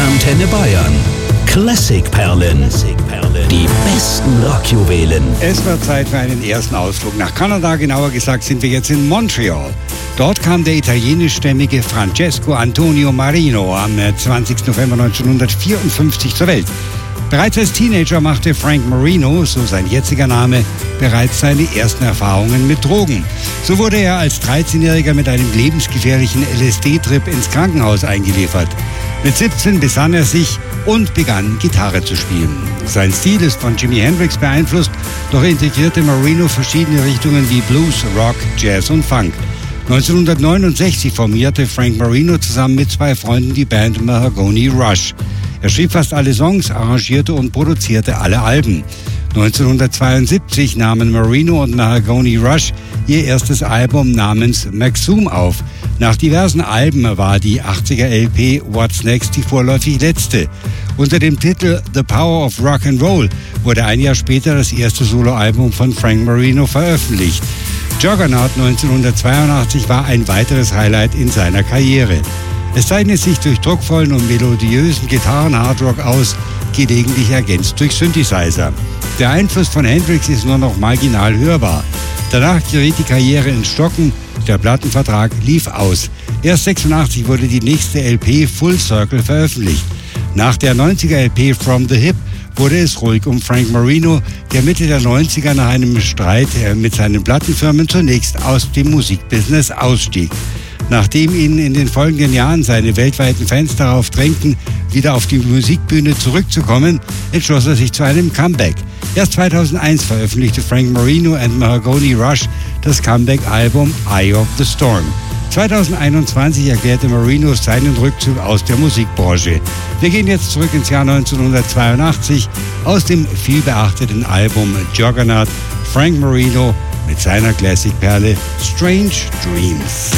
Antenne Bayern. Klassikperlen. Die besten Rockjuwelen. Es wird Zeit für einen ersten Ausflug nach Kanada. Genauer gesagt sind wir jetzt in Montreal. Dort kam der italienischstämmige Francesco Antonio Marino am 20. November 1954 zur Welt. Bereits als Teenager machte Frank Marino, so sein jetziger Name, bereits seine ersten Erfahrungen mit Drogen. So wurde er als 13-Jähriger mit einem lebensgefährlichen LSD-Trip ins Krankenhaus eingeliefert. Mit 17 besann er sich und begann, Gitarre zu spielen. Sein Stil ist von Jimi Hendrix beeinflusst, doch integrierte Marino verschiedene Richtungen wie Blues, Rock, Jazz und Funk. 1969 formierte Frank Marino zusammen mit zwei Freunden die Band Mahogany Rush. Er schrieb fast alle Songs, arrangierte und produzierte alle Alben. 1972 nahmen Marino und Mahogany Rush ihr erstes Album namens Maxum auf. Nach diversen Alben war die 80er LP What's Next die vorläufig letzte. Unter dem Titel The Power of Rock and Roll wurde ein Jahr später das erste Soloalbum von Frank Marino veröffentlicht. Juggernaut 1982 war ein weiteres Highlight in seiner Karriere. Es zeichnet sich durch druckvollen und melodiösen Gitarren-Hardrock aus, gelegentlich ergänzt durch Synthesizer. Der Einfluss von Hendrix ist nur noch marginal hörbar. Danach geriet die Karriere ins Stocken, der Plattenvertrag lief aus. Erst 86 wurde die nächste LP Full Circle veröffentlicht. Nach der 90er LP From the Hip wurde es ruhig um Frank Marino, der Mitte der 90er nach einem Streit mit seinen Plattenfirmen zunächst aus dem Musikbusiness ausstieg. Nachdem ihn in den folgenden Jahren seine weltweiten Fans darauf drängten, wieder auf die Musikbühne zurückzukommen, entschloss er sich zu einem Comeback. Erst 2001 veröffentlichte Frank Marino and Mahogany Rush das Comeback-Album Eye of the Storm. 2021 erklärte Marino seinen Rückzug aus der Musikbranche. Wir gehen jetzt zurück ins Jahr 1982 aus dem vielbeachteten Album Juggernaut, Frank Marino mit seiner Classic-Perle Strange Dreams.